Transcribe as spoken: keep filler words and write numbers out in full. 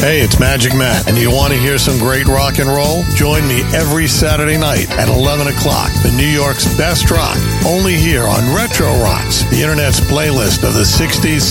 Hey, it's Magic Matt, and you want to hear some great rock and roll? Join me every Saturday night at eleven o'clock, the New York's best rock, only here on Retro Rocks, the internet's playlist of the sixties,